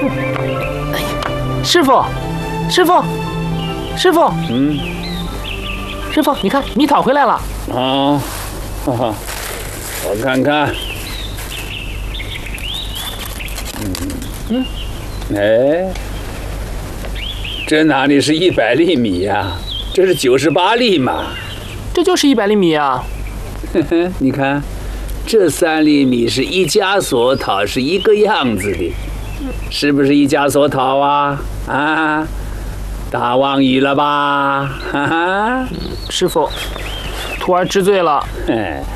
师傅，师傅，师傅，师傅，你看蜜桃回来了。 哦，我看看。哎，这哪里是100粒米呀？这是98粒嘛。 这就是100粒米啊。 你看，这3粒米是一家所讨，是一个样子的，是不是一家所讨啊？啊，大忘语了吧？哈哈， 师傅，徒儿知罪了。 哎。